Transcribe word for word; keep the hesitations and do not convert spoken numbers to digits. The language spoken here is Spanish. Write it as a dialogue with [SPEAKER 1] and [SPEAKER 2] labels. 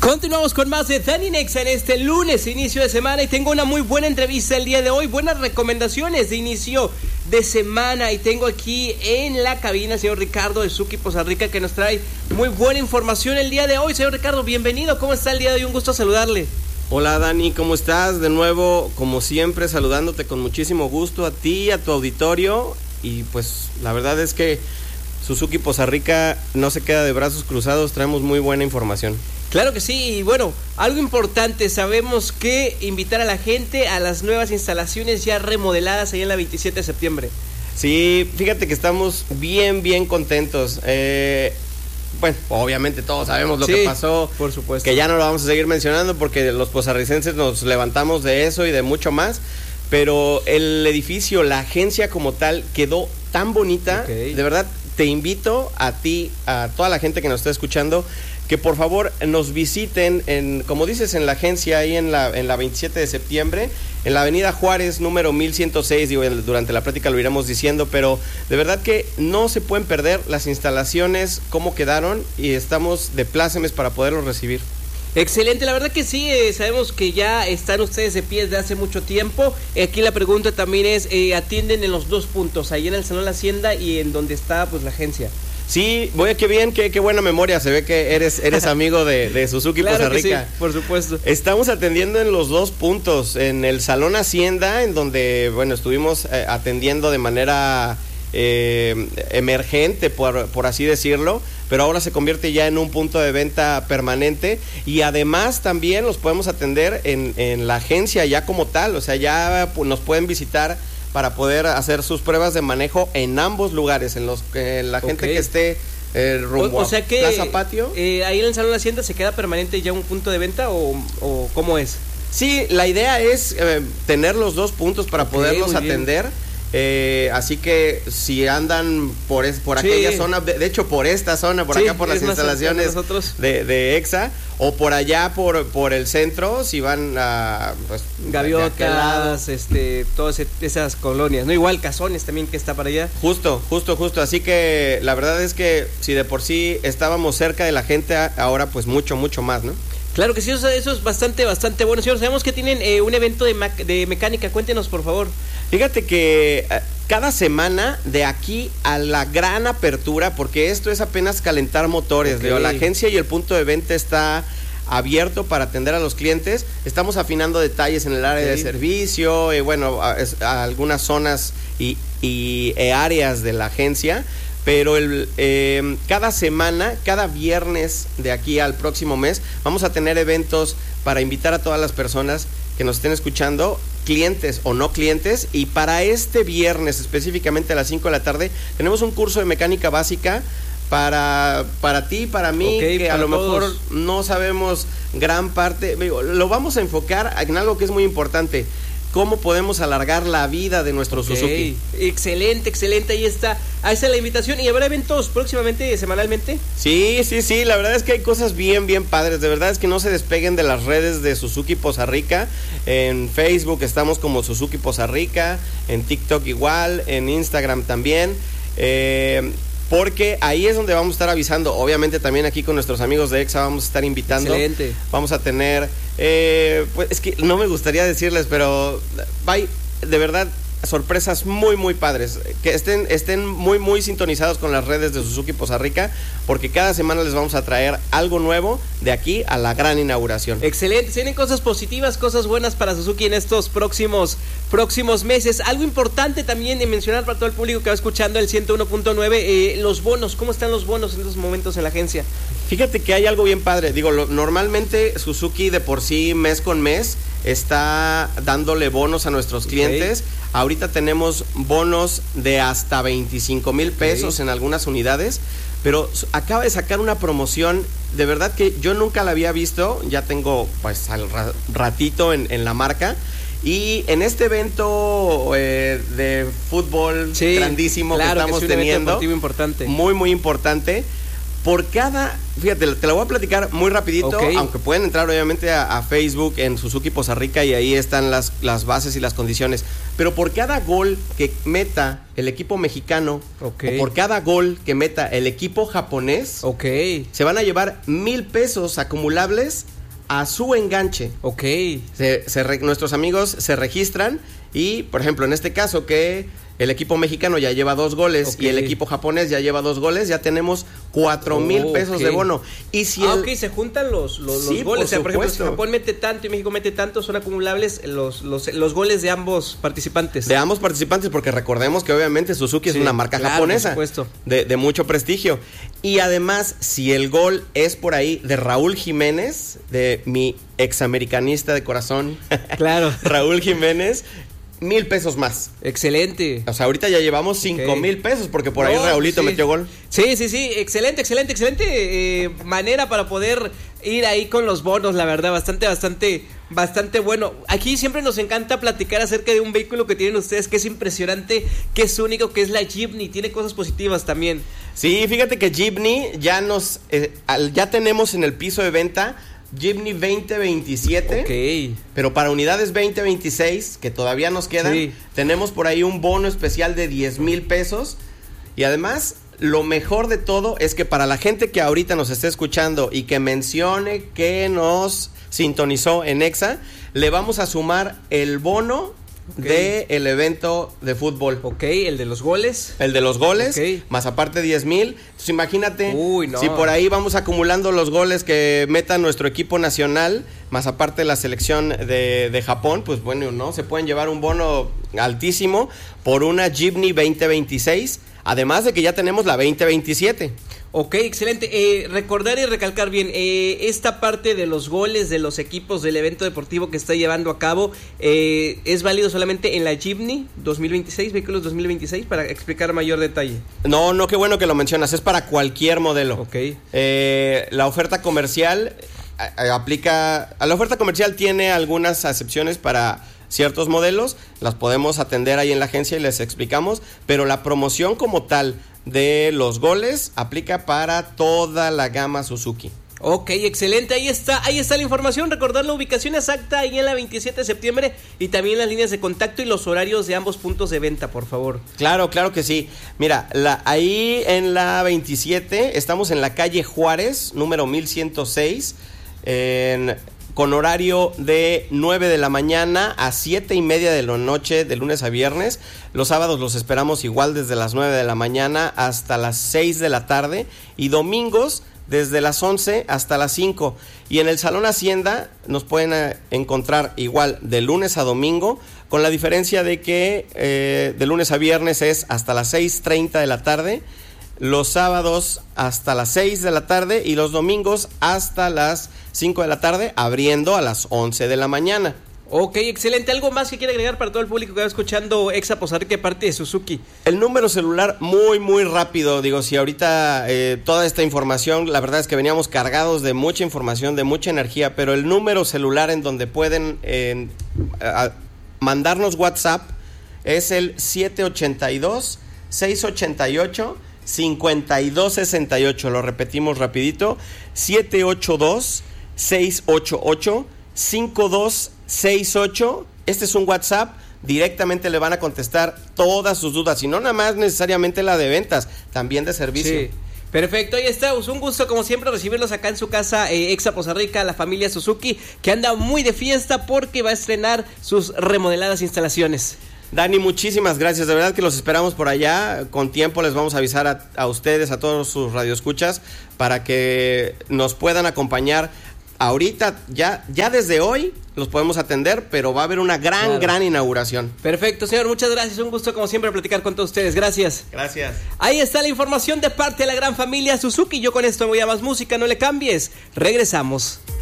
[SPEAKER 1] Continuamos con más de Dani Nexa en este lunes, inicio de semana, y tengo una muy buena entrevista el día de hoy, buenas recomendaciones de inicio de semana, y tengo aquí en la cabina al señor Ricardo de Suki Poza Rica, que nos trae muy buena información el día de hoy. Señor Ricardo, bienvenido, ¿cómo está el día de hoy? Un gusto saludarle.
[SPEAKER 2] Hola Dani, ¿cómo estás? De nuevo, como siempre, saludándote con muchísimo gusto a ti, a tu auditorio, y pues la verdad es que Suzuki Poza Rica no se queda de brazos cruzados, traemos muy buena información.
[SPEAKER 1] Claro que sí, y bueno, algo importante, sabemos que invitar a la gente a las nuevas instalaciones ya remodeladas ahí en la veintisiete de septiembre.
[SPEAKER 2] Sí, fíjate que estamos bien, bien contentos. Eh, bueno, obviamente todos sabemos lo
[SPEAKER 1] sí,
[SPEAKER 2] que pasó,
[SPEAKER 1] por supuesto,
[SPEAKER 2] que ya no lo vamos a seguir mencionando porque los pozarricenses nos levantamos de eso y de mucho más, pero el edificio, la agencia como tal, quedó tan bonita, okay. De verdad, te invito a ti, a toda la gente que nos está escuchando, que por favor nos visiten, en, como dices, en la agencia, ahí en la, en la veintisiete de septiembre, en la avenida Juárez, número mil ciento seis, digo, durante la plática lo iremos diciendo, pero de verdad que no se pueden perder las instalaciones, cómo quedaron, y estamos de plácemes para poderlos recibir.
[SPEAKER 1] Excelente, la verdad que sí, eh, sabemos que ya están ustedes de pie desde hace mucho tiempo. Aquí la pregunta también es, eh, atienden en los dos puntos, ahí en el Salón La Hacienda y en donde está pues la agencia.
[SPEAKER 2] Sí, voy, qué bien, qué, qué buena memoria, se ve que eres eres amigo de, de Suzuki
[SPEAKER 1] claro
[SPEAKER 2] Poza Rica.
[SPEAKER 1] Sí, por supuesto.
[SPEAKER 2] Estamos atendiendo en los dos puntos, en el Salón Hacienda, en donde, bueno, estuvimos eh, atendiendo de manera eh, emergente, por, por así decirlo, pero ahora se convierte ya en un punto de venta permanente, y además también los podemos atender en, en la agencia ya como tal, o sea, ya nos pueden visitar para poder hacer sus pruebas de manejo en ambos lugares, en los eh, la gente okay. que esté eh, rumbo
[SPEAKER 1] o, o sea que,
[SPEAKER 2] a Plaza Patio.
[SPEAKER 1] Eh, ahí en el Salón de la Hacienda se queda permanente ya un punto de venta, o, o ¿cómo es?
[SPEAKER 2] Sí, la idea es eh, tener los dos puntos para okay, poderlos atender. Eh, así que si andan por es, por sí. aquella zona, de, de hecho por esta zona, por sí, acá por las instalaciones de, de EXA, o por allá por por el centro, si van a pues,
[SPEAKER 1] Gaviotas, este, todas esas colonias, no, igual Cazones también que está para allá.
[SPEAKER 2] Justo, justo, justo, así que la verdad es que si de por sí estábamos cerca de la gente, ahora pues mucho, mucho más, ¿no?
[SPEAKER 1] Claro que sí, eso, eso es bastante, bastante bueno. Señor, sabemos que tienen eh, un evento de, de mecánica, cuéntenos por favor.
[SPEAKER 2] Fíjate que eh, cada semana, de aquí a la gran apertura, porque esto es apenas calentar motores, okay. Leo, la agencia y el punto de venta está abierto para atender a los clientes, estamos afinando detalles en el área okay. de servicio, eh, bueno, a, a algunas zonas y, y eh, áreas de la agencia. Pero el, eh, cada semana, cada viernes de aquí al próximo mes, vamos a tener eventos para invitar a todas las personas que nos estén escuchando, clientes o no clientes, y para este viernes, específicamente a las cinco de la tarde, tenemos un curso de mecánica básica para, para ti, para mí, okay, que para a lo todos. Mejor no sabemos gran parte, lo vamos a enfocar en algo que es muy importante. ¿Cómo podemos alargar la vida de nuestro okay. Suzuki?
[SPEAKER 1] Excelente, excelente, ahí está, ahí está la invitación. ¿Y habrá eventos próximamente, semanalmente?
[SPEAKER 2] Sí, sí, sí, la verdad es que hay cosas bien, bien padres. De verdad es que no se despeguen de las redes de Suzuki Poza Rica. En Facebook estamos como Suzuki Poza Rica, en TikTok igual, en Instagram también. Eh... Porque ahí es donde vamos a estar avisando. Obviamente también aquí con nuestros amigos de EXA vamos a estar invitando.
[SPEAKER 1] Excelente.
[SPEAKER 2] Vamos a tener, eh, pues es que no me gustaría decirles, pero hay de verdad sorpresas muy, muy padres. Que estén, estén muy, muy sintonizados con las redes de Suzuki Poza Rica, porque cada semana les vamos a traer algo nuevo de aquí a la gran inauguración.
[SPEAKER 1] Excelente, tienen cosas positivas, cosas buenas para Suzuki en estos próximos próximos meses. Algo importante también de mencionar para todo el público que va escuchando el ciento uno punto nueve, eh, los bonos, ¿cómo están los bonos en estos momentos en la agencia?
[SPEAKER 2] Fíjate que hay algo bien padre, digo, lo, normalmente Suzuki de por sí mes con mes está dándole bonos a nuestros okay. clientes. Ahorita tenemos bonos de hasta veinticinco mil pesos okay. en algunas unidades, pero acaba de sacar una promoción, de verdad que yo nunca la había visto, ya tengo pues al ratito en, en la marca, y en este evento eh, de fútbol sí, grandísimo claro, que estamos que es un teniendo,
[SPEAKER 1] evento importante.
[SPEAKER 2] muy muy importante, por cada, fíjate, te lo voy a platicar muy rapidito, okay. aunque pueden entrar obviamente a, a Facebook en Suzuki Poza Rica y ahí están las, las bases y las condiciones, pero por cada gol que meta el equipo mexicano okay. o por cada gol que meta el equipo japonés,
[SPEAKER 1] okay.
[SPEAKER 2] se van a llevar mil pesos acumulables a su enganche.
[SPEAKER 1] Ok.
[SPEAKER 2] Se, se re, nuestros amigos se registran y, por ejemplo, en este caso que el equipo mexicano ya lleva dos goles okay. y el equipo japonés ya lleva dos goles, ya tenemos cuatro mil oh, pesos okay. de bono. Y si
[SPEAKER 1] ah,
[SPEAKER 2] el...
[SPEAKER 1] ok, se juntan los, los, sí, los goles. Por, o sea, por ejemplo, si Japón mete tanto y México mete tanto, son acumulables los, los, los goles de ambos participantes.
[SPEAKER 2] De ambos participantes, porque recordemos que obviamente Suzuki sí, es una marca
[SPEAKER 1] claro,
[SPEAKER 2] japonesa.
[SPEAKER 1] Por supuesto.
[SPEAKER 2] De, de mucho prestigio. Y además, si el gol es por ahí de Raúl Jiménez, de mi examericanista de corazón.
[SPEAKER 1] Claro.
[SPEAKER 2] Raúl Jiménez. Mil pesos más.
[SPEAKER 1] Excelente.
[SPEAKER 2] O sea, ahorita ya llevamos cinco okay. mil pesos porque por ahí no, Raulito
[SPEAKER 1] sí.
[SPEAKER 2] metió gol.
[SPEAKER 1] Sí, sí, sí. Excelente, excelente, excelente eh, manera para poder ir ahí con los bonos, la verdad. Bastante, bastante, bastante bueno. Aquí siempre nos encanta platicar acerca de un vehículo que tienen ustedes que es impresionante, que es único, que es la Jeepney. Tiene cosas positivas también.
[SPEAKER 2] Sí, fíjate que Jeepney ya nos, eh, ya tenemos en el piso de venta Jeepney veinte veintisiete,
[SPEAKER 1] okay.
[SPEAKER 2] pero para unidades veinte veintiséis, que todavía nos quedan, sí. tenemos por ahí un bono especial de diez mil pesos. Y además, lo mejor de todo es que para la gente que ahorita nos esté escuchando y que mencione que nos sintonizó en Exa, le vamos a sumar el bono okay. de el evento de fútbol.
[SPEAKER 1] Ok, el de los goles.
[SPEAKER 2] El de los goles,
[SPEAKER 1] okay.
[SPEAKER 2] más aparte diez mil. Entonces imagínate,
[SPEAKER 1] Uy, no.
[SPEAKER 2] si por ahí vamos acumulando los goles que meta nuestro equipo nacional, más aparte la selección de, de Japón, pues bueno, ¿no? Se pueden llevar un bono altísimo por una Jeepney veinte veintiséis, además de que ya tenemos la veinte veintisiete.
[SPEAKER 1] Ok, excelente. Eh, recordar y recalcar bien, eh, esta parte de los goles de los equipos del evento deportivo que está llevando a cabo, eh, ¿es válido solamente en la Jeepney dos mil veintiséis, vehículos dos mil veintiséis, para explicar mayor detalle?
[SPEAKER 2] No, no, qué bueno que lo mencionas, es para cualquier modelo.
[SPEAKER 1] Ok.
[SPEAKER 2] Eh, la oferta comercial eh, aplica, la oferta comercial tiene algunas excepciones para ciertos modelos, las podemos atender ahí en la agencia y les explicamos, pero la promoción como tal de los goles aplica para toda la gama Suzuki.
[SPEAKER 1] Ok, excelente, ahí está, ahí está la información. Recordar la ubicación exacta ahí en la veintisiete de septiembre y también las líneas de contacto y los horarios de ambos puntos de venta, por favor.
[SPEAKER 2] Claro, claro que sí. Mira, la, ahí en la veintisiete estamos en la calle Juárez, número mil ciento seis, en... con horario de nueve de la mañana a siete y media de la noche, de lunes a viernes. Los sábados los esperamos igual desde las nueve de la mañana hasta las seis de la tarde. Y domingos desde las once hasta las cinco. Y en el Salón Hacienda nos pueden eh, encontrar igual de lunes a domingo, con la diferencia de que eh, de lunes a viernes es hasta las seis treinta de la tarde. Los sábados hasta las seis de la tarde y los domingos hasta las cinco de la tarde, abriendo a las once de la mañana.
[SPEAKER 1] Ok, excelente. ¿Algo más que quiere agregar para todo el público que va escuchando Exa Posar, que parte de Suzuki?
[SPEAKER 2] El número celular muy, muy rápido. Digo, si ahorita eh, toda esta información, la verdad es que veníamos cargados de mucha información, de mucha energía, pero el número celular en donde pueden eh, a, mandarnos WhatsApp es el siete ocho dos, seis ocho ocho, cinco dos seis ocho. Lo repetimos rapidito, siete ocho dos, seis ocho ocho, cinco dos seis ocho. Este es un WhatsApp, directamente le van a contestar todas sus dudas y no nada más necesariamente la de ventas, también de servicio.
[SPEAKER 1] Sí. Perfecto, ahí está, un gusto como siempre recibirlos acá en su casa, eh, Exa Poza Rica, la familia Suzuki, que anda muy de fiesta porque va a estrenar sus remodeladas instalaciones.
[SPEAKER 2] Dani, muchísimas gracias, de verdad que los esperamos por allá, con tiempo les vamos a avisar a, a ustedes, a todos sus radioescuchas, para que nos puedan acompañar. Ahorita, ya, ya desde hoy los podemos atender, pero va a haber una gran, claro. gran inauguración.
[SPEAKER 1] Perfecto, señor, muchas gracias, un gusto como siempre platicar con todos ustedes, gracias.
[SPEAKER 2] Gracias.
[SPEAKER 1] Ahí está la información de parte de la gran familia Suzuki, yo con esto me voy a más música, no le cambies, regresamos.